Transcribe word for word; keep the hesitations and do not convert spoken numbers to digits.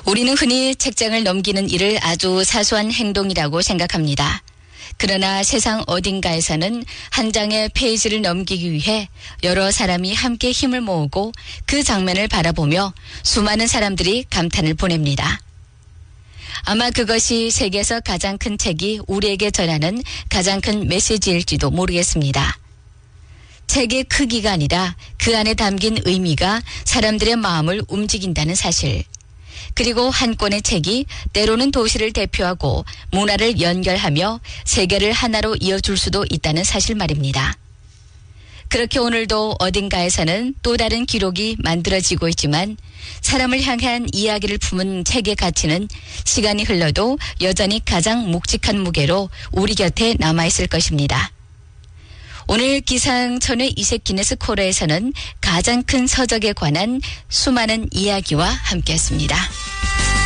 우리는 흔히 책장을 넘기는 일을 아주 사소한 행동이라고 생각합니다. 그러나 세상 어딘가에서는 한 장의 페이지를 넘기기 위해 여러 사람이 함께 힘을 모으고 그 장면을 바라보며 수많은 사람들이 감탄을 보냅니다. 아마 그것이 세계에서 가장 큰 책이 우리에게 전하는 가장 큰 메시지일지도 모르겠습니다. 책의 크기가 아니라 그 안에 담긴 의미가 사람들의 마음을 움직인다는 사실. 그리고 한 권의 책이 때로는 도시를 대표하고 문화를 연결하며 세계를 하나로 이어줄 수도 있다는 사실 말입니다. 그렇게 오늘도 어딘가에서는 또 다른 기록이 만들어지고 있지만 사람을 향한 이야기를 품은 책의 가치는 시간이 흘러도 여전히 가장 묵직한 무게로 우리 곁에 남아있을 것입니다. 오늘 기상천외 이색 기네스 코너에서는 가장 큰 서적에 관한 수많은 이야기와 함께했습니다.